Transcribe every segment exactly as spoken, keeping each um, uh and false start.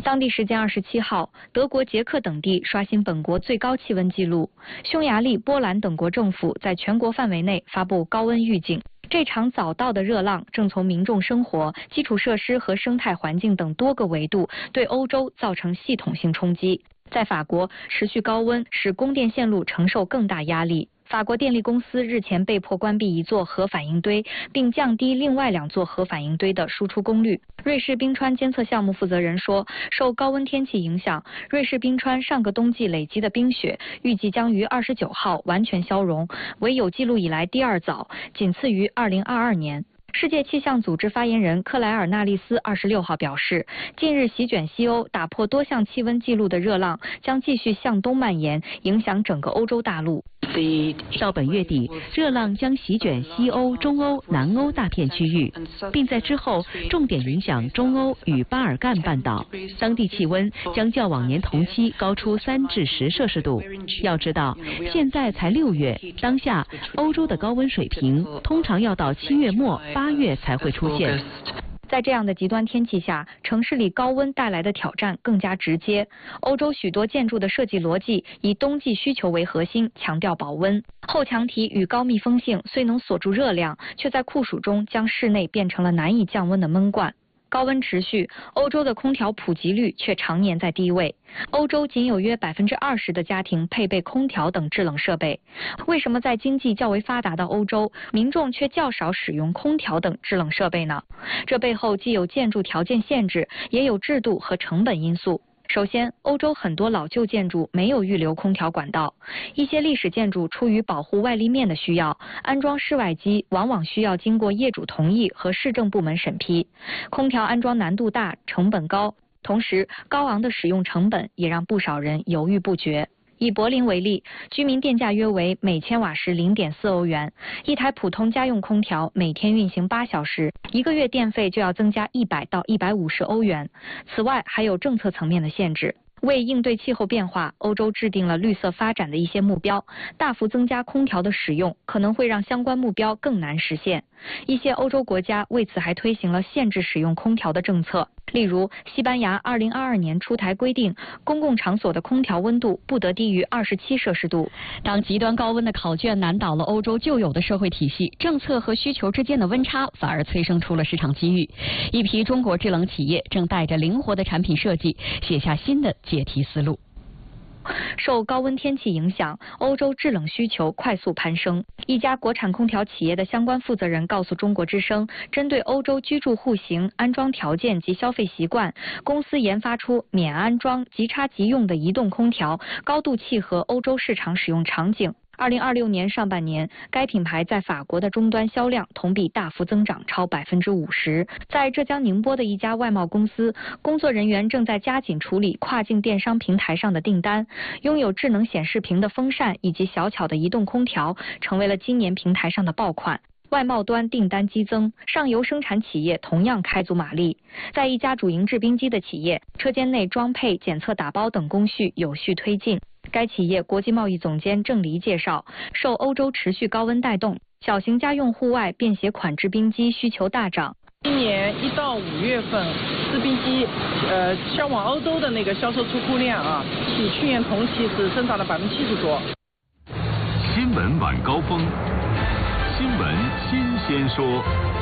当地时间二十七号，德国、捷克等地刷新本国最高气温纪录，匈牙利、波兰等国政府在全国范围内发布高温预警。这场早到的热浪正从民众生活、基础设施和生态环境等多个维度对欧洲造成系统性冲击。在法国，持续高温使供电线路承受更大压力。法国电力公司日前被迫关闭一座核反应堆，并降低另外两座核反应堆的输出功率。瑞士冰川监测项目负责人说，受高温天气影响，瑞士冰川上个冬季累积的冰雪预计将于二十九号完全消融，为有记录以来第二早，仅次于二零二二年。世界气象组织发言人克莱尔纳利斯二十六号表示，近日席卷西欧、打破多项气温纪录的热浪将继续向东蔓延，影响整个欧洲大陆。 到本月底，热浪将席卷西欧、中欧、南欧大片区域，并在之后重点影响中欧与巴尔干半岛，当地气温将较往年同期高出三至十摄氏度。要知道，现在才六月，当下欧洲的高温水平通常要到七月末、八月才会出现。 在这样的极端天气下，城市里高温带来的挑战更加直接。欧洲许多建筑的设计逻辑以冬季需求为核心，强调保温。厚墙体与高密封性虽能锁住热量，却在酷暑中将室内变成了难以降温的闷罐。高温持续，欧洲的空调普及率却常年在低位。欧洲仅有约百分之二十的家庭配备空调等制冷设备。为什么在经济较为发达的欧洲，民众却较少使用空调等制冷设备呢？这背后既有建筑条件限制，也有制度和成本因素。首先，欧洲很多老旧建筑没有预留空调管道，一些历史建筑出于保护外立面的需要，安装室外机往往需要经过业主同意和市政部门审批。空调安装难度大，成本高，同时高昂的使用成本也让不少人犹豫不决。以柏林为例，居民电价约为每千瓦时 零点四欧元，一台普通家用空调每天运行八小时，一个月电费就要增加一百到一百五十欧元。此外，还有政策层面的限制。为应对气候变化，欧洲制定了绿色发展的一些目标，大幅增加空调的使用，可能会让相关目标更难实现。一些欧洲国家为此还推行了限制使用空调的政策，例如西班牙二零二二年出台规定，公共场所的空调温度不得低于二十七摄氏度。 当极端高温的考卷难倒了欧洲旧有的社会体系，政策和需求之间的温差反而催生出了市场机遇。一批中国制冷企业正带着灵活的产品设计，写下新的解题思路。 受高温天气影响，欧洲制冷需求快速攀升。一家国产空调企业的相关负责人告诉中国之声，针对欧洲居住户型、安装条件及消费习惯，公司研发出免安装、即插即用的移动空调，高度契合欧洲市场使用场景。二零二六年上半年，该品牌在法国的终端销量同比大幅增长超百分之五十。在浙江宁波的一家外贸公司，工作人员正在加紧处理跨境电商平台上的订单。拥有智能显示屏的风扇以及小巧的移动空调，成为了今年平台上的爆款。外贸端订单激增，上游生产企业同样开足马力。在一家主营制冰机的企业，车间内装配、检测、打包等工序有序推进。该企业国际贸易总监郑黎介绍，受欧洲持续高温带动，小型家用户外便携款制冰机需求大涨。 今年一到五月份，制冰机呃销往欧洲的那个销售出库量啊，比去年同期是增长了百分之七十多。 新闻晚高峰，新闻新鲜说。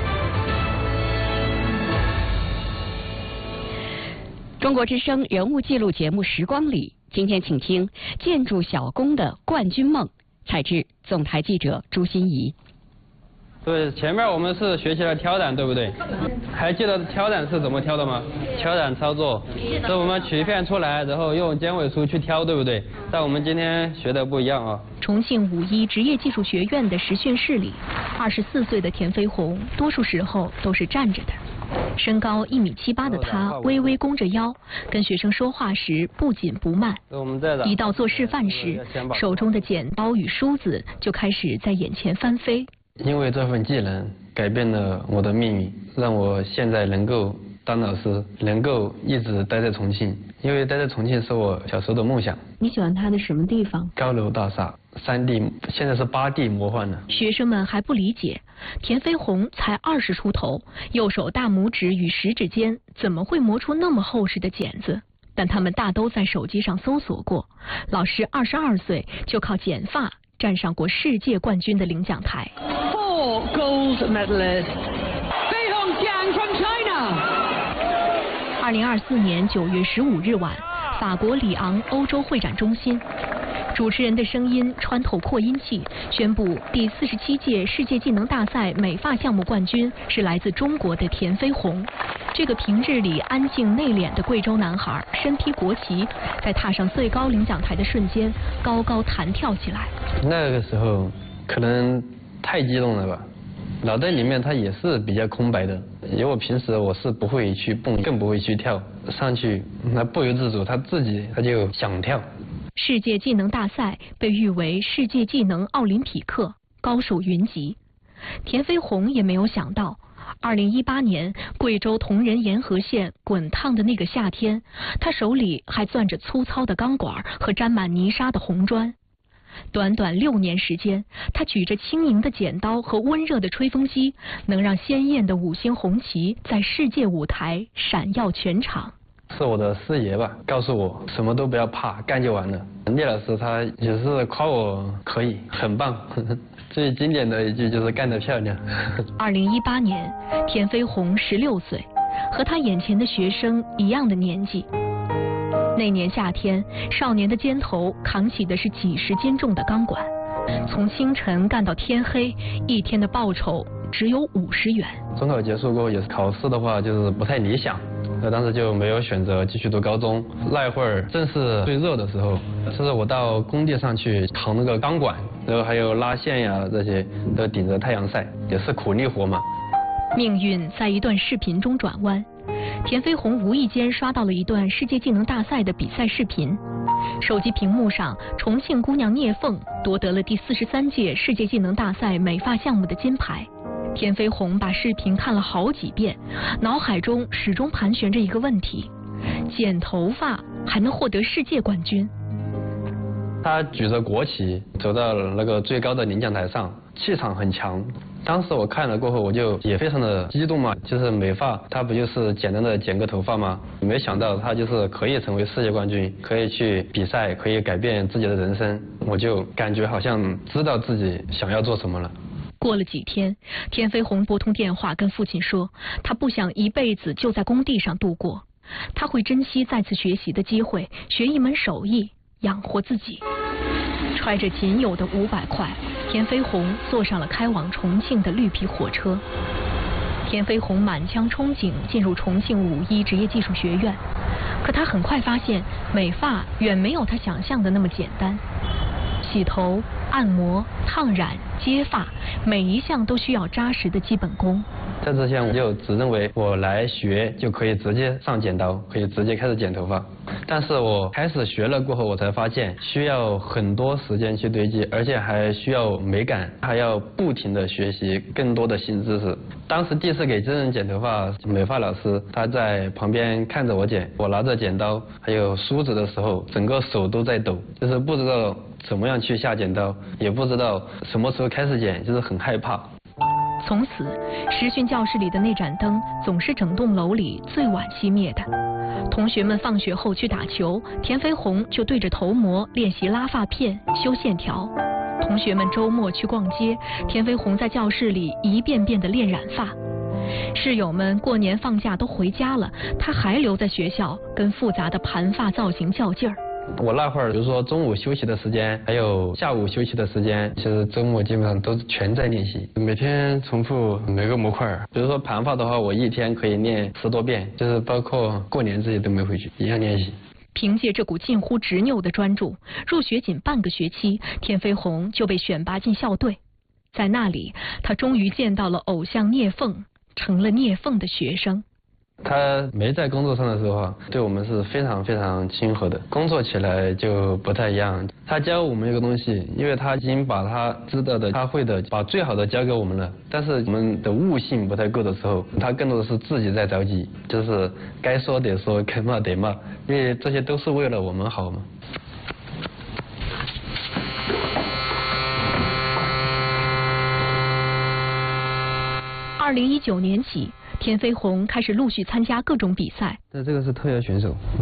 中国之声人物记录节目《时光里》，今天请听建筑小工的冠军梦，采自总台记者朱欣怡。 对，前面我们是学习了挑染，对不对？还记得挑染是怎么挑的吗？挑染操作是我们取一片出来，然后用尖尾梳去挑，对不对？但我们今天学的不一样啊。 重庆五一职业技术学院的实训室里，二十四岁的田飞鸿，多数时候都是站着的。身高一米七八的他微微弓着腰，跟学生说话时不紧不慢。一到做示范时，手中的剪刀与梳子就开始在眼前翻飞。 因为这份技能改变了我的命运，让我现在能够当老师，能够一直待在重庆。因为待在重庆是我小时候的梦想。 你喜欢它的什么地方？ 高楼大厦，三 D， 现在是八 D 魔幻了。 学生们还不理解，田飞鸿才二十出头，右手大拇指与食指间怎么会磨出那么厚实的剪子？ 但他们大都在手机上搜索过。老师二十二岁就靠剪发站上过世界冠军的领奖台。 Four gold medalists. Bei Hongjiang from China. 二零二四年九月十五日晚，法国里昂欧洲会展中心，主持人的声音穿透扩音器，宣布第四十七届世界技能大赛美发项目冠军是来自中国的田飞鸿。这个平日里安静内敛的贵州男孩，身披国旗，在踏上最高领奖台的瞬间，高高弹跳起来。 那个时候可能太激动了吧，脑袋里面它也是比较空白的，因为我平时我是不会去蹦，更不会去跳，上去那不由自主，他自己他就想跳。 世界技能大赛被誉为世界技能奥林匹克，高手云集。田飞鸿也没有想到，二零一八年贵州铜仁沿河县滚烫的那个夏天，他手里还攥着粗糙的钢管和沾满泥沙的红砖。短短六年时间，他举着轻盈的剪刀和温热的吹风机，能让鲜艳的五星红旗在世界舞台闪耀全场。 是我的师爷吧，告诉我什么都不要怕，干就完了。聂老师他也是夸我可以，很棒。最经典的一句就是干得漂亮。 二零一八年，田飞鸿十六岁，和他眼前的学生一样的年纪。那年夏天，少年的肩头扛起的是几十斤重的钢管，从清晨干到天黑，一天的报酬只有五十元。 中考结束过后，也是考试的话就是不太理想，那当时就没有选择继续读高中。那一会儿正是最热的时候，就是我到工地上去扛那个钢管，然后还有拉线呀，这些都顶着太阳晒，也是苦力活嘛。 命运在一段视频中转弯，田飞鸿无意间刷到了一段世界技能大赛的比赛视频。手机屏幕上，重庆姑娘聂凤夺得了第四十三届世界技能大赛美发项目的金牌。田飞鸿把视频看了好几遍，脑海中始终盘旋着一个问题：剪头发还能获得世界冠军？ 他举着国旗走到了那个最高的领奖台上，气场很强。当时我看了过后，我就也非常的激动嘛，就是美发，它不就是简单的剪个头发吗？没想到他就是可以成为世界冠军，可以去比赛，可以改变自己的人生。我就感觉好像知道自己想要做什么了。 过了几天，田飞鸿拨通电话跟父亲说，他不想一辈子就在工地上度过，他会珍惜再次学习的机会，学一门手艺，养活自己。揣着仅有的五百块，田飞鸿坐上了开往重庆的绿皮火车。田飞鸿满腔憧憬进入重庆五一职业技术学院，可他很快发现，美发远没有他想象的那么简单。洗头、按摩、烫染、接发，每一项都需要扎实的基本功。 在之前我就只认为我来学就可以直接上剪刀，可以直接开始剪头发。但是我开始学了过后，我才发现需要很多时间去堆积，而且还需要美感，还要不停的学习更多的新知识。当时第一次给真人剪头发，美发老师他在旁边看着我剪，我拿着剪刀还有梳子的时候，整个手都在抖，就是不知道怎么样去下剪刀，也不知道什么时候开始剪，就是很害怕。 从此，实训教室里的那盏灯总是整栋楼里最晚熄灭的。同学们放学后去打球，田飞鸿就对着头模练习拉发片、修线条。同学们周末去逛街，田飞鸿在教室里一遍遍地练染发。室友们过年放假都回家了，他还留在学校跟复杂的盘发造型较劲儿。 我那会儿，比如说中午休息的时间，还有下午休息的时间，其实周末基本上都是全在练习，每天重复每个模块。比如说盘发的话，我一天可以练十多遍，就是包括过年这些都没回去，一样练习。 凭借这股近乎执拗的专注，入学仅半个学期，田飞鸿就被选拔进校队。在那里，他终于见到了偶像聂凤，成了聂凤的学生。 他没在工作上的时候啊，对我们是非常非常亲和的。工作起来就不太一样。他教我们一个东西，因为他已经把他知道的、他会的，把最好的教给我们了。但是我们的悟性不太够的时候，他更多的是自己在着急，就是该说得说，该骂得骂，因为这些都是为了我们好嘛。 二零一九年起，田飞鸿开始陆续参加各种比赛。 那这个是特邀选手。